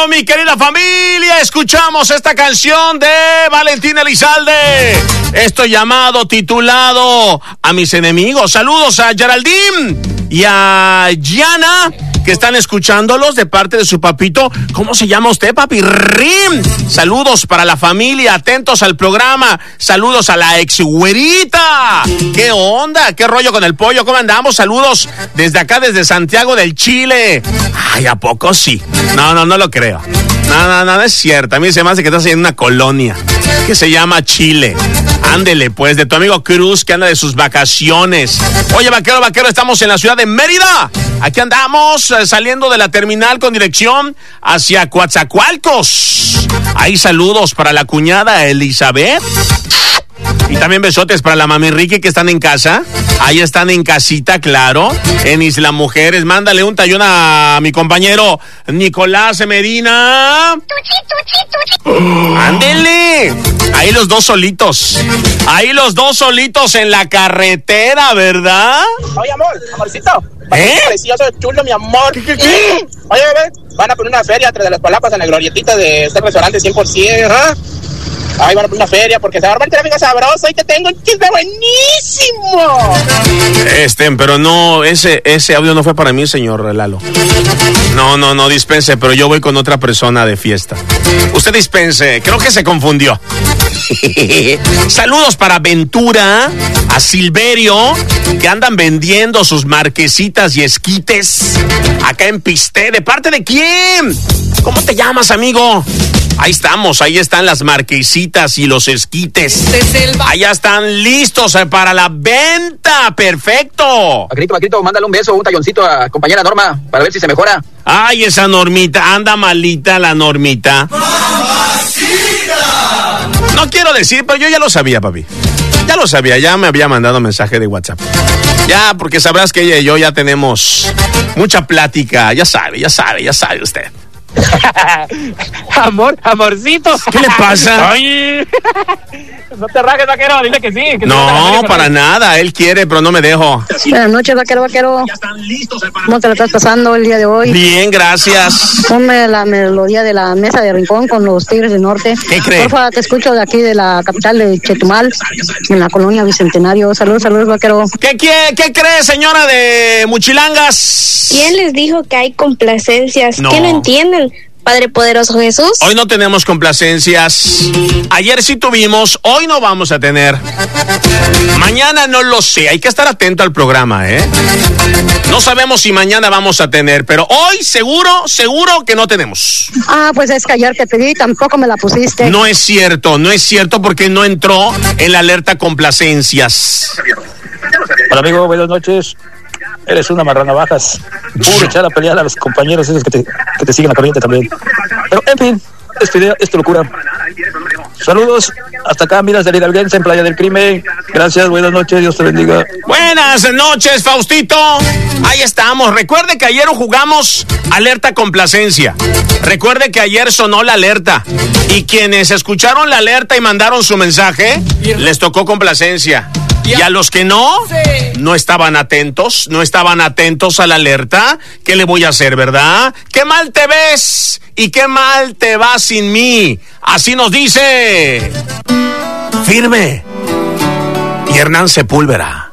Cuando, mi querida familia, escuchamos esta canción de Valentín Elizalde, esto llamado, titulado A mis enemigos. Saludos a Geraldine y a Gianna, que están escuchándolos de parte de su papito. ¿Cómo se llama usted, papi? Rim. Saludos para la familia, atentos al programa. Saludos a la ex güerita. ¿Qué onda? ¿Qué rollo con el pollo? ¿Cómo andamos? Saludos desde acá, desde Santiago del Chile. Ay, ¿a poco sí? No lo creo. No es cierto. A mí se me hace que estás en una colonia que se llama Chile. Ándele, pues, de tu amigo Cruz, que anda de sus vacaciones. Oye, vaquero, estamos en la ciudad de Mérida. Aquí andamos saliendo de la terminal con dirección hacia Coatzacoalcos. Ahí saludos para la cuñada Elizabeth. Y también besotes para la mami Ricky, que están en casa. Ahí están en casita, claro. En Isla Mujeres. Mándale un tallón a mi compañero Nicolás Medina. ¡Ándele! Ahí los dos solitos. En la carretera, ¿verdad? Oye, amorcito. ¿Eh? Precioso, chulo, mi amor. ¿Qué? Oye, bebé, van a poner una feria entre las palapas en la glorietita de este restaurante 100%, ¿ah? Ahí van a poner una feria porque se va a armar el tráfico sabroso y te tengo un chisme buenísimo. Pero no, ese audio no fue para mí, señor Lalo. No, dispense, pero yo voy con otra persona de fiesta. Usted dispense, creo que se confundió. Saludos para Ventura, a Silverio, que andan vendiendo sus marquesitas y esquites acá en Pisté. ¿De parte de quién? ¿Cómo te llamas, amigo? Ahí están las marquesitas y los esquites. Allá están listos para la venta. Perfecto. Vaquerito, mándale un beso, un talloncito a compañera Norma para ver si se mejora. Ay, esa Normita, anda malita la Normita. No quiero decir, pero yo ya lo sabía, papi. Ya lo sabía, ya me había mandado mensaje de WhatsApp. Ya, porque sabrás que ella y yo ya tenemos mucha plática. Ya sabe usted. Amorcito. ¿Qué le pasa? Ay. No te rajes, vaquero, dile que sí. Que no, para nada, él quiere, pero no me dejo. Buenas noches, vaquero. ¿Cómo te lo estás pasando el día de hoy? Bien, gracias. Ponme la melodía de la Mesa de Rincón con los Tigres del Norte. ¿Qué crees? Porfa, te escucho de aquí, de la capital de Chetumal, en la colonia Bicentenario. Saludos, vaquero. ¿Qué cree, señora de Muchilangas? ¿Quién les dijo que hay complacencias? No. ¿Qué no entienden? Padre poderoso Jesús. Hoy no tenemos complacencias. Ayer sí tuvimos, hoy no vamos a tener. Mañana no lo sé, hay que estar atento al programa, ¿eh? No sabemos si mañana vamos a tener, pero hoy seguro que no tenemos. Pues es que ayer te pedí, tampoco me la pusiste. No es cierto porque no entró en la alerta complacencias. Hola, amigo, buenas noches. Eres una marranavajas. Puro echar a pelear a los compañeros esos que te siguen la corriente también. Pero, en fin, esta idea es tu locura. Saludos, hasta acá, Miras del Hidalguense, en Playa del Crimen. Gracias, buenas noches, Dios te bendiga. Buenas noches, Faustito. Ahí estamos. Recuerde que ayer jugamos alerta complacencia. Recuerde que ayer sonó la alerta. Y quienes escucharon la alerta y mandaron su mensaje, les tocó complacencia. Y a los que no estaban atentos a la alerta, ¿qué le voy a hacer, verdad? ¡Qué mal te ves! Y qué mal te va sin mí. Así nos dice Firme y Hernán Sepúlveda.